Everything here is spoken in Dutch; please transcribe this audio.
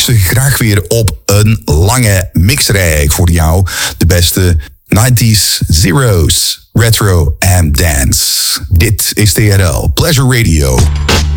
graag weer op een lange mixrij voor jou. De beste 90s, zeros, retro en dance. Dit is TRL Pleasure Radio.